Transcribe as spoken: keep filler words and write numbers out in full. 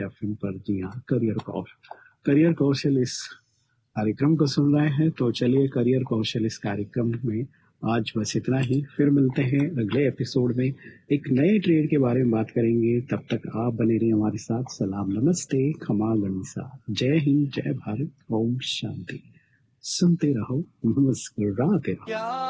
FM पर। जी हाँ, career कौशल career कौशल इस कार्यक्रम को सुन रहे हैं, तो चलिए करियर कौशल इस कार्यक्रम में आज बस इतना ही। फिर मिलते हैं अगले एपिसोड में, एक नए ट्रेड के बारे में बात करेंगे। तब तक आप बने रहिए हमारे साथ। सलाम, नमस्ते, खमा गणिसा, जय हिंद, जय भारत, ओम शांति। सुनते रहो, मुस्कुराते रहो।